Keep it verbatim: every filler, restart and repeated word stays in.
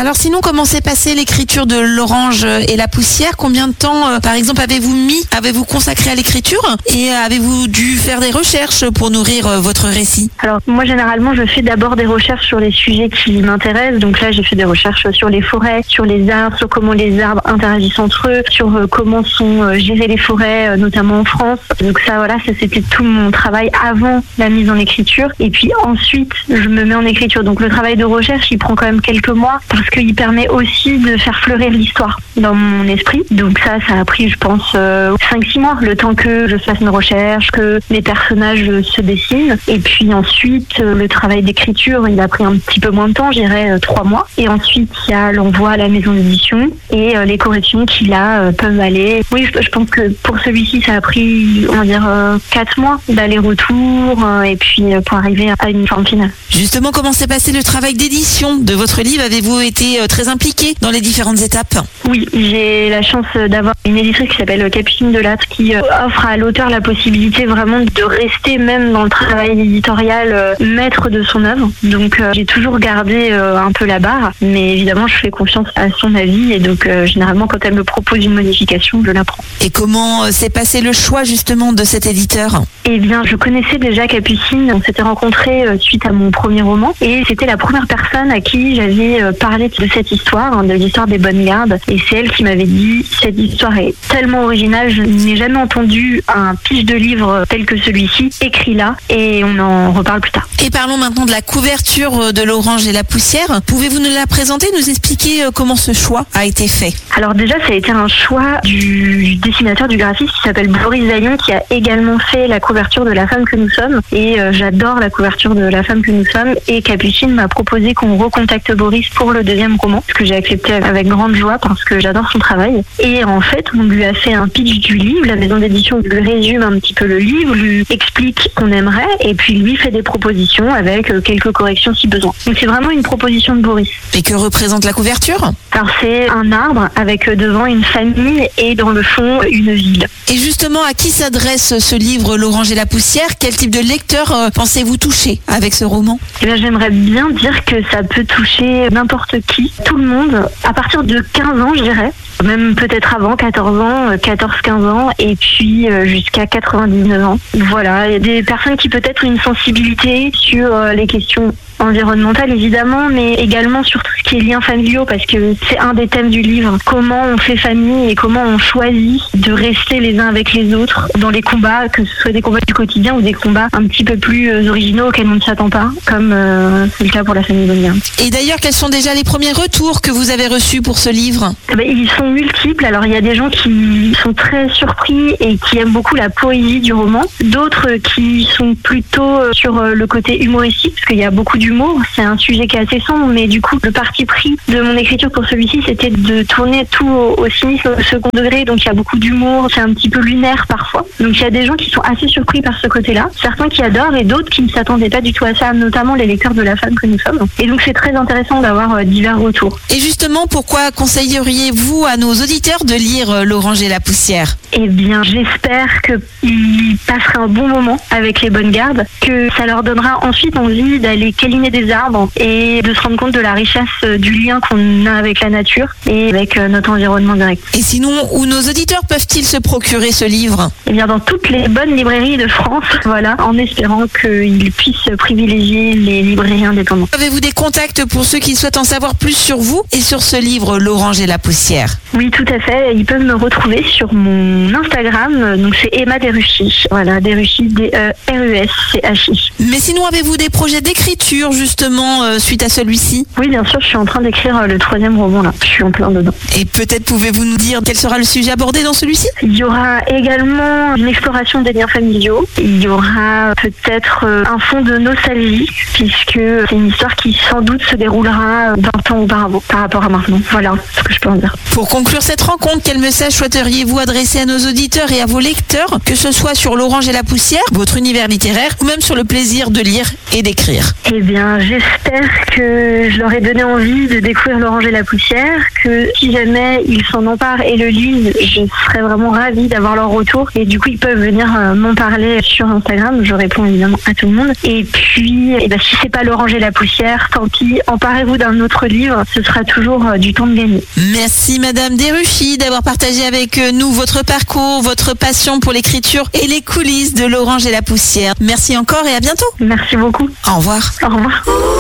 Alors sinon, comment s'est passée l'écriture de L'Orange et la Poussière? Combien de temps, euh, par exemple, avez-vous mis, avez-vous consacré à l'écriture? Et avez-vous dû faire des recherches pour nourrir euh, votre récit? Alors moi, généralement, je fais d'abord des recherches sur les sujets qui m'intéressent. Donc là, j'ai fait des recherches sur les forêts, sur les arbres, sur comment les arbres interagissent entre eux, sur euh, comment sont euh, gérées les forêts, euh, notamment en France. Donc ça, voilà, ça c'était tout mon travail avant la mise en écriture. Et puis ensuite, je me mets en écriture. Donc le travail de recherche, il prend quand même quelques mois parce qu'il permet aussi de faire fleurir l'histoire dans mon esprit. Donc ça, ça a pris, je pense, euh, cinq six mois, le temps que je fasse mes recherches, que les personnages se dessinent. Et puis ensuite, euh, le travail d'écriture, il a pris un petit peu moins de temps, je dirais euh, trois mois. Et ensuite, il y a l'envoi à la maison d'édition et euh, les corrections qui là euh, peuvent aller. Oui, je, je pense que pour celui-ci, ça a pris, on va dire, euh, quatre mois d'aller-retour euh, et puis euh, pour arriver à une forme finale. Justement, comment s'est passé le travail d'édition de votre livre? Avez-vous été euh, très impliqué dans les différentes étapes? Oui, j'ai la chance d'avoir une éditrice qui s'appelle Capucine Delattre qui euh, offre à l'auteur la possibilité vraiment de rester même dans le travail éditorial euh, maître de son œuvre. Donc euh, j'ai toujours gardé euh, un peu la barre, mais évidemment je fais confiance à son avis et donc euh, généralement quand elle me propose une modification, je la prends. Et comment euh, s'est passé le choix justement de cet éditeur? Eh bien, je connaissais déjà Capucine, on s'était rencontrés euh, suite à mon premier roman et c'était la première personne à qui j'avais euh, parlé de cette histoire, hein, de l'histoire des Bonnes Gardes, et c'est elle qui m'avait dit cette histoire est tellement originale, je n'ai jamais entendu un pitch de livre tel que celui-ci écrit là, et on en reparle plus tard. Et parlons maintenant de la couverture de L'Orange et la Poussière. Pouvez-vous nous la présenter, nous expliquer comment ce choix a été fait? Alors déjà, ça a été un choix du dessinateur, du graphiste qui s'appelle Boris Zaillon, qui a également fait la couverture de La Femme que nous sommes, et euh, j'adore la couverture de La Femme que nous sommes, et Capucine m'a proposé qu'on recontacte Boris pour le deuxième roman, ce que j'ai accepté avec grande joie parce que j'adore son travail. Et en fait, on lui a fait un pitch du livre, la maison d'édition lui résume un petit peu le livre, lui explique qu'on aimerait, et puis lui fait des propositions avec euh, quelques corrections si besoin. Donc c'est vraiment une proposition de Boris. Et que représente la couverture? Alors c'est un arbre avec euh, devant une famille et dans le fond une ville. Et justement, à qui s'adresse ce livre L'Orange et la Poussière? Quel type de lecteur euh, pensez-vous toucher avec ce roman? Eh bien, j'aimerais bien dire que ça peut toucher n'importe qui, tout le monde, à partir de quinze ans, je dirais. Même peut-être avant, quatorze ans, quatorze quinze ans, et puis euh, jusqu'à quatre-vingt-dix-neuf ans. Voilà, il y a des personnes qui peut-être ont une sensibilité sur euh, les questions environnementales évidemment, mais également sur tout ce qui est liens familiaux, parce que c'est un des thèmes du livre. Comment on fait famille et comment on choisit de rester les uns avec les autres dans les combats, que ce soit des combats du quotidien ou des combats un petit peu plus euh, originaux auxquels on ne s'attend pas, comme euh, c'est le cas pour la famille Bonne Garde. Et d'ailleurs, quels sont déjà les premiers retours que vous avez reçus pour ce livre? Eh ben, ils sont multiples. Alors il y a des gens qui sont très surpris et qui aiment beaucoup la poésie du roman, d'autres qui sont plutôt sur le côté humoristique, parce qu'il y a beaucoup d'humour. C'est un sujet qui est assez sombre, mais du coup, le parti pris de mon écriture pour celui-ci, c'était de tourner tout au, au cynisme au second degré. Donc, il y a beaucoup d'humour, c'est un petit peu lunaire parfois. Donc, il y a des gens qui sont assez surpris par ce côté-là. Certains qui adorent et d'autres qui ne s'attendaient pas du tout à ça, notamment les lecteurs de La Femme que nous sommes. Et donc, c'est très intéressant d'avoir euh, divers retours. Et justement, pourquoi conseilleriez-vous à nos auditeurs de lire L'Orange et la Poussière? Eh bien, j'espère qu'ils passeraient un bon moment avec les Bonnes Gardes, que ça leur donnera ensuite envie d'aller câliner des arbres et de se rendre compte de la richesse du lien qu'on a avec la nature et avec notre environnement direct. Et sinon, où nos auditeurs peuvent-ils se procurer ce livre? Eh bien, dans toutes les bonnes librairies de France, voilà, en espérant qu'ils puissent privilégier les librairies indépendantes. Avez-vous des contacts pour ceux qui souhaitent en savoir plus sur vous et sur ce livre L'Orange et la Poussière? Oui, tout à fait. Ils peuvent me retrouver sur mon Instagram, donc c'est Emma Deruchy. Voilà, Deruchy, D E R U S C H I. Mais sinon, avez-vous des projets d'écriture justement euh, suite à celui-ci? Oui, bien sûr, je suis en train d'écrire euh, le troisième roman là. Je suis en plein dedans. Et peut-être pouvez-vous nous dire quel sera le sujet abordé dans celui-ci? Il y aura également une exploration des liens familiaux. Il y aura peut-être euh, un fond de nostalgie, puisque c'est une histoire qui sans doute se déroulera vingt ans auparavant par rapport à maintenant. Voilà ce que je peux en dire. Pour conclure cette rencontre, quel message souhaiteriez-vous adresser à nos auditeurs et à vos lecteurs, que ce soit sur L'Orange et la Poussière, votre univers littéraire, ou même sur le plaisir de lire et d'écrire? Eh bien, bien, j'espère que je leur ai donné envie de découvrir L'Orange et la poussière, que si jamais ils s'en emparent et le lisent, je serais vraiment ravie d'avoir leur retour. Et du coup, ils peuvent venir euh, m'en parler sur Instagram. Je réponds évidemment à tout le monde. Et puis, eh ben, si c'est pas L'Orange et la poussière, tant pis, emparez-vous d'un autre livre. Ce sera toujours euh, du temps de gagner. Merci Madame Desruchy d'avoir partagé avec nous votre parcours, votre passion pour l'écriture et les coulisses de L'Orange et la poussière. Merci encore et à bientôt. Merci beaucoup. Au revoir. Au revoir.